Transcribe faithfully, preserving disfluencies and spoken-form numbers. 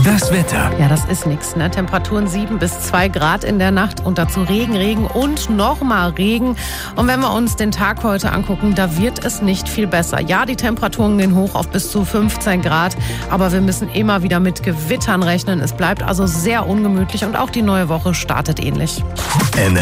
Das Wetter. Ja, das ist nichts, ne? Temperaturen sieben bis zwei Grad in der Nacht und dazu Regen, Regen und nochmal Regen. Und wenn wir uns den Tag heute angucken, da wird es nicht viel besser. Ja, die Temperaturen gehen hoch auf bis zu fünfzehn Grad, aber wir müssen immer wieder mit Gewittern rechnen. Es bleibt also sehr ungemütlich und auch die neue Woche startet ähnlich. N